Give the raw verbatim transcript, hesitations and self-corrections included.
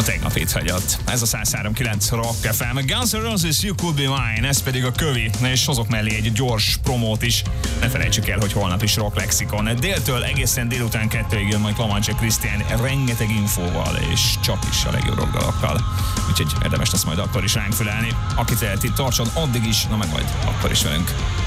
tegnap itt hagyott. Ez a száz három kilenc Rock ef em. Guns N' Roses, You Could Be Mine, ez pedig a kövi, és hozok mellé egy gyors promót is. Ne felejtsük el, hogy holnap is Rock Lexikon. Déltől egészen délután kettőig jön majd Klamacsa Krisztián rengeteg infóval, és csak is a legjobb rockdalokkal. Úgyhogy érdemes lesz majd akkor is ránk fülelni. Aki teheti, tartson addig is, na meg majd akkor is velünk.